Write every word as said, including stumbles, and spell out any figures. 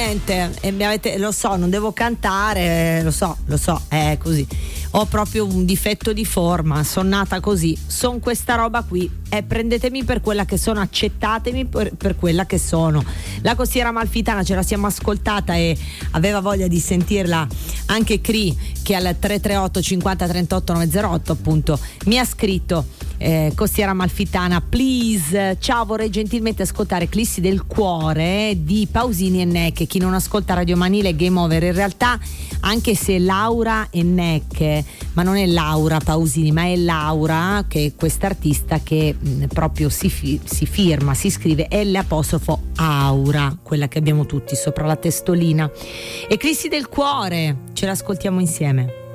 niente, e mi avete, lo so, non devo cantare, lo so, lo so, è così. Ho proprio un difetto di forma, sono nata così, sono questa roba qui, e prendetemi per quella che sono, accettatemi per, per quella che sono. La Costiera Amalfitana ce la siamo ascoltata e aveva voglia di sentirla anche Cri, che al tre tre otto cinquanta trentotto novecentootto appunto mi ha scritto. Eh, Costiera Amalfitana, please, ciao, vorrei gentilmente ascoltare Clissi del Cuore di Pausini e Neck. Chi non ascolta Radio Manile è game over. In realtà, anche se Laura e Neck, ma non è Laura Pausini, ma è Laura, che è quest'artista che mh, proprio si, fi- si firma, si scrive L apostrofo Aura, quella che abbiamo tutti sopra la testolina. E Clissi del Cuore, ce l'ascoltiamo insieme.